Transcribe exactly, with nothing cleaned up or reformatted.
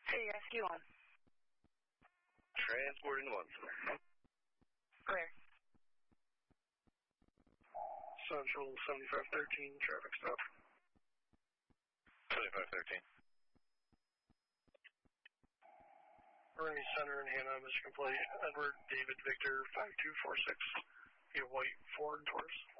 Hey, rescue one. Transporting one. Where? Central seventy-five thirteen, traffic stop. seventy-five thirteen. Ernie Center in Hannah, mission complete. Edward David Victor five two four six. You have white Ford Taurus.